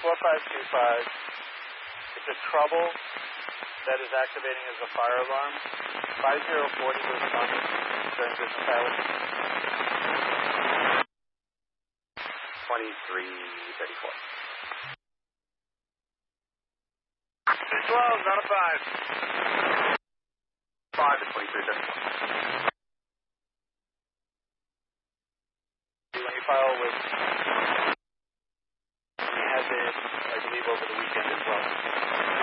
4525. It's a trouble that is activating as a fire alarm. 5040 to respond during business hours. 2334. 212, not a 5. 5 to 2334. When you file with, we had it, I believe, over the weekend as well.